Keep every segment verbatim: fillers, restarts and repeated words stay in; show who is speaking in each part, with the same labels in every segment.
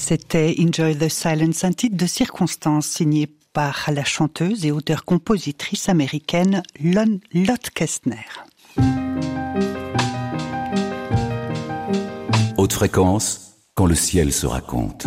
Speaker 1: C'était Enjoy the Silence, un titre de circonstance signé par la chanteuse et auteure-compositrice américaine Lon Lotte Kestner.
Speaker 2: Haute fréquence, quand le ciel se raconte.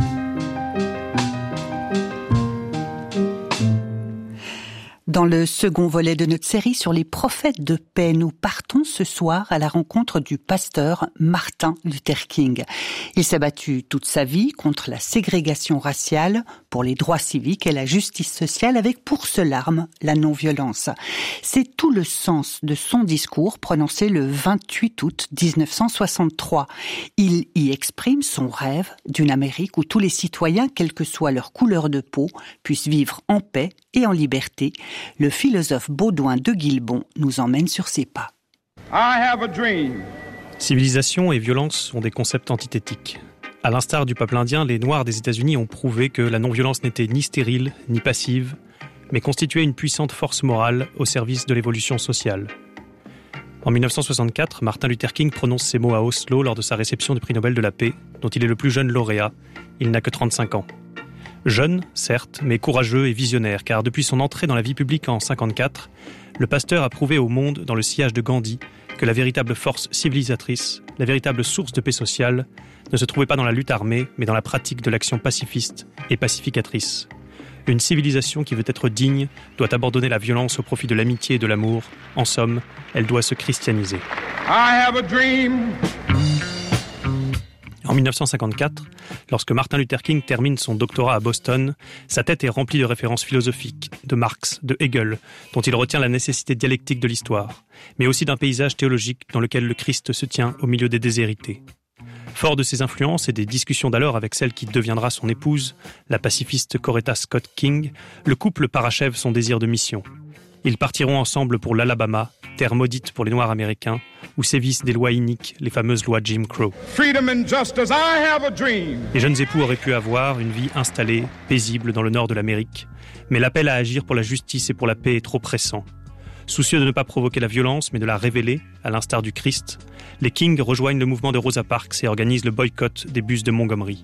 Speaker 1: Dans le second volet de notre série sur les prophètes de paix, nous partons ce soir à la rencontre du pasteur Martin Luther King. Il s'est battu toute sa vie contre la ségrégation raciale, pour les droits civiques et la justice sociale, avec pour seule arme la non-violence. C'est tout le sens de son discours prononcé le vingt-huit août dix-neuf cent soixante-trois. Il y exprime son rêve d'une Amérique où tous les citoyens, quelle que soit leur couleur de peau, puissent vivre en paix et en liberté. Le philosophe Baudouin de Guilbon nous emmène sur ses pas.
Speaker 3: I have a dream.
Speaker 4: Civilisation et violence sont des concepts antithétiques. À l'instar du peuple indien, les Noirs des États-Unis ont prouvé que la non-violence n'était ni stérile ni passive, mais constituait une puissante force morale au service de l'évolution sociale. En dix-neuf cent soixante-quatre, Martin Luther King prononce ces mots à Oslo lors de sa réception du prix Nobel de la paix, dont il est le plus jeune lauréat. Il n'a que trente-cinq ans. Jeune, certes, mais courageux et visionnaire, car depuis son entrée dans la vie publique en cinquante-quatre, le pasteur a prouvé au monde, dans le sillage de Gandhi, que la véritable force civilisatrice, la véritable source de paix sociale, ne se trouvait pas dans la lutte armée, mais dans la pratique de l'action pacifiste et pacificatrice. Une civilisation qui veut être digne doit abandonner la violence au profit de l'amitié et de l'amour. En somme, elle doit se christianiser.
Speaker 3: I have a dream.
Speaker 4: En dix-neuf cent cinquante-quatre, lorsque Martin Luther King termine son doctorat à Boston, sa tête est remplie de références philosophiques, de Marx, de Hegel, dont il retient la nécessité dialectique de l'histoire, mais aussi d'un paysage théologique dans lequel le Christ se tient au milieu des déshérités. Fort de ses influences et des discussions d'alors avec celle qui deviendra son épouse, la pacifiste Coretta Scott King, le couple parachève son désir de mission. Ils partiront ensemble pour l'Alabama, terre maudite pour les Noirs américains, où sévissent des lois iniques, les fameuses lois Jim Crow.
Speaker 3: Freedom and justice, I have a dream.
Speaker 4: Les jeunes époux auraient pu avoir une vie installée, paisible dans le nord de l'Amérique, mais l'appel à agir pour la justice et pour la paix est trop pressant. Soucieux de ne pas provoquer la violence, mais de la révéler, à l'instar du Christ, les King rejoignent le mouvement de Rosa Parks et organisent le boycott des bus de Montgomery.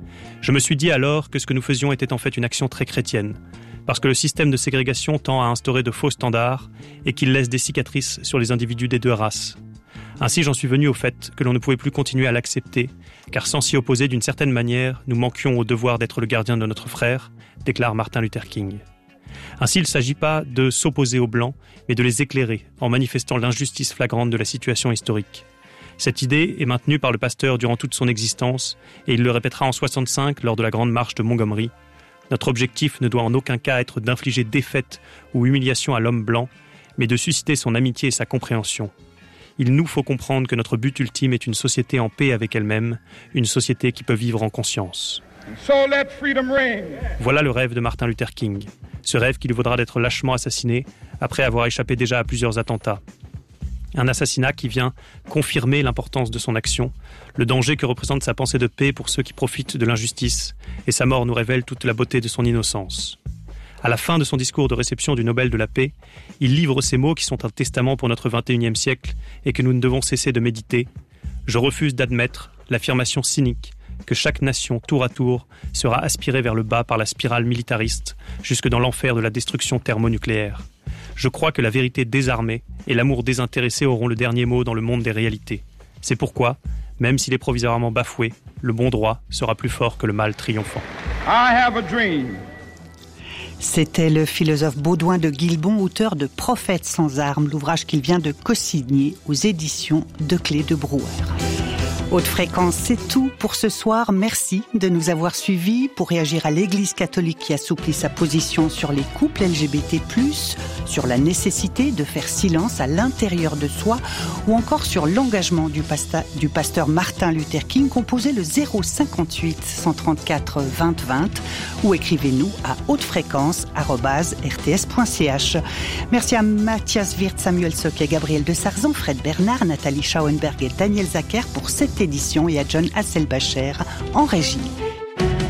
Speaker 4: Je me suis dit alors que ce que nous faisions était en fait une action très chrétienne, parce que le système de ségrégation tend à instaurer de faux standards et qu'il laisse des cicatrices sur les individus des deux races. Ainsi, j'en suis venu au fait que l'on ne pouvait plus continuer à l'accepter, car sans s'y opposer d'une certaine manière, nous manquions au devoir d'être le gardien de notre frère, déclare Martin Luther King. Ainsi, il ne s'agit pas de s'opposer aux Blancs, mais de les éclairer en manifestant l'injustice flagrante de la situation historique. Cette idée est maintenue par le pasteur durant toute son existence, et il le répétera en soixante-cinq lors de la grande marche de Montgomery. Notre objectif ne doit en aucun cas être d'infliger défaite ou humiliation à l'homme blanc, mais de susciter son amitié et sa compréhension. Il nous faut comprendre que notre but ultime est une société en paix avec elle-même, une société qui peut vivre en conscience.
Speaker 3: So let freedom ring.
Speaker 4: Voilà le rêve de Martin Luther King. Ce rêve qui lui vaudra d'être lâchement assassiné après avoir échappé déjà à plusieurs attentats. Un assassinat qui vient confirmer l'importance de son action, le danger que représente sa pensée de paix pour ceux qui profitent de l'injustice, et sa mort nous révèle toute la beauté de son innocence. À la fin de son discours de réception du Nobel de la paix, il livre ces mots qui sont un testament pour notre vingt et unième siècle et que nous ne devons cesser de méditer. Je refuse d'admettre l'affirmation cynique que chaque nation, tour à tour, sera aspirée vers le bas par la spirale militariste, jusque dans l'enfer de la destruction thermonucléaire. Je crois que la vérité désarmée et l'amour désintéressé auront le dernier mot dans le monde des réalités. C'est pourquoi, même s'il est provisoirement bafoué, le bon droit sera plus fort que le mal triomphant.
Speaker 3: I have a dream.
Speaker 1: C'était le philosophe Baudouin de Guilbon, auteur de Prophètes sans armes, l'ouvrage qu'il vient de co-signer aux éditions de Clé de Brouwer. Haute fréquence, c'est tout pour ce soir. Merci de nous avoir suivis. Pour réagir à l'Église catholique qui assouplit sa position sur les couples L G B T plus, sur la nécessité de faire silence à l'intérieur de soi ou encore sur l'engagement du, pasta, du pasteur Martin Luther King, composez le zéro cinquante-huit cent trente-quatre vingt vingt ou écrivez-nous à hautefréquence arobase r t s point c h. Merci à Mathias Wirth, Samuel Soquet, Gabriel de Sarzan, Fred Bernard, Nathalie Schauenberg et Daniel Zacher pour cette édition et à John Hasselbacher en régie.